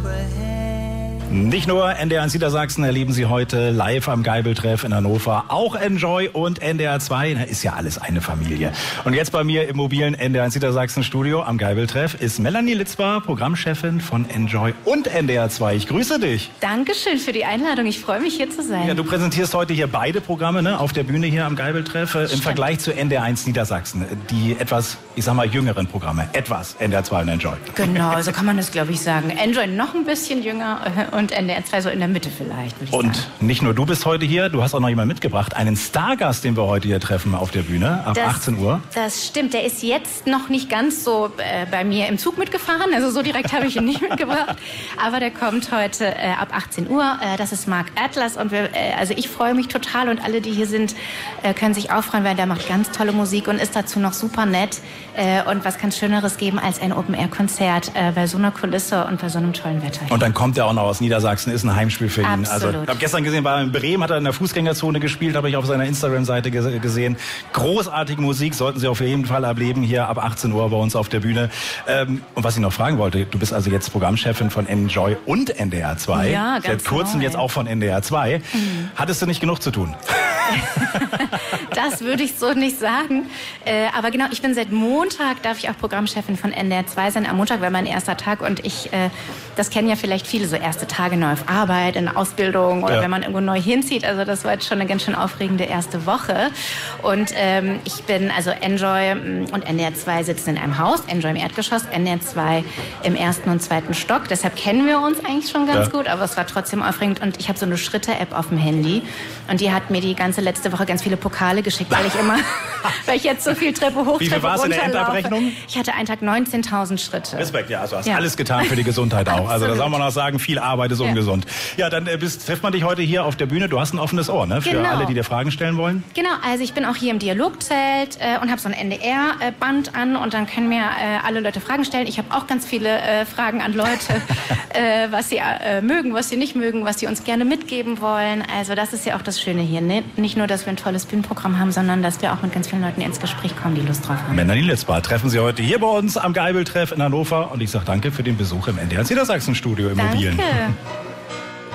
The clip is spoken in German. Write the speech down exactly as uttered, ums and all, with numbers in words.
Nicht nur N D R eins Niedersachsen erleben Sie heute live am Geibeltreff in Hannover, auch Enjoy und N D R zwei, da ist ja alles eine Familie. Und jetzt bei mir im mobilen N D R eins Niedersachsen Studio am Geibeltreff ist Melanie Litzbar, Programmchefin von Enjoy und N D R zwei. Ich grüße dich. Dankeschön für die Einladung, ich freue mich hier zu sein. Ja, du präsentierst heute hier beide Programme, ne, auf der Bühne hier am Geibeltreff, äh, im Vergleich zu N D R eins Niedersachsen, die etwas, ich sag mal, jüngeren Programme, etwas N D R zwei und Enjoy. Genau, so kann man das, glaube ich, sagen. Enjoy noch ein bisschen jünger äh, und N D R zwei so in der Mitte vielleicht, würde ich und sagen. Und nicht nur du bist heute hier, du hast auch noch jemanden mitgebracht, einen Stargast, den wir heute hier treffen auf der Bühne ab das, achtzehn Uhr. Das stimmt, der ist jetzt noch nicht ganz so äh, bei mir im Zug mitgefahren, also so direkt habe ich ihn nicht mitgebracht, aber der kommt heute äh, ab achtzehn Uhr, äh, das ist Mark Atlas und wir, äh, also ich freue mich total und alle, die hier sind, äh, können sich auch freuen, weil der macht ganz tolle Musik und ist dazu noch super nett äh, und was kann Schöneres geben als ein Open-Air-Konzert äh, bei so einer Kulisse und bei so einem tollen Wetter. Und dann kommt er auch noch aus Niedersachsen, ist ein Heimspiel für ihn. Absolut. Also, ich habe gestern gesehen, war in Bremen, hat er in der Fußgängerzone gespielt, habe ich auf seiner Instagram-Seite ge gesehen. Großartige Musik, sollten Sie auf jeden Fall erleben, hier ab achtzehn Uhr bei uns auf der Bühne. Ähm, und was ich noch fragen wollte, du bist also jetzt Programmchefin von Enjoy und N D R zwei. Ja, ganz Seit kurzem neu. Jetzt auch von N D R zwei. Mhm. Hattest du nicht genug zu tun? Das würde ich so nicht sagen. Äh, aber genau, ich bin seit Montag, darf ich auch Programmchefin von N D R zwei sein. Am Montag war mein erster Tag und ich, äh, das kennen ja vielleicht viele, so erste Tage neu auf Arbeit, in Ausbildung oder ja. wenn man irgendwo neu hinzieht. Also das war jetzt schon eine ganz schön aufregende erste Woche. Und ähm, ich bin, also Enjoy und N D R zwei sitzen in einem Haus, Enjoy im Erdgeschoss, N D R zwei im ersten und zweiten Stock. Deshalb kennen wir uns eigentlich schon ganz ja. gut, aber es war trotzdem aufregend. Und ich habe so eine Schritte-App auf dem Handy und die hat mir die ganze letzte Woche ganz viele Pokale geschickt, weil ich immer, weil ich jetzt so viel Treppe hoch, Wie viel war es in der Endabrechnung? Ich hatte einen Tag neunzehntausend Schritte. Respekt, ja, also hast ja. alles getan für die Gesundheit auch. Also da soll man auch sagen, viel Arbeit ist ja. ungesund. Ja, dann äh, bist, trifft man dich heute hier auf der Bühne. Du hast ein offenes Ohr, ne? Für genau. alle, die dir Fragen stellen wollen. Genau, also ich bin auch hier im Dialogzelt äh, und habe so ein N D R-Band an und dann können mir äh, alle Leute Fragen stellen. Ich habe auch ganz viele äh, Fragen an Leute, äh, was sie äh, mögen, was sie nicht mögen, was sie uns gerne mitgeben wollen. Also das ist ja auch das Schöne hier. Ne? Nicht nur, dass wir ein tolles Bühnenprogramm haben, sondern dass wir auch mit ganz vielen Leuten ins Gespräch kommen, die Lust drauf haben. Melanie Litzbar treffen Sie heute hier bei uns am Geibeltreff in Hannover und ich sage danke für den Besuch im N D R eins Niedersachsen Studio im Danke. Mobilen.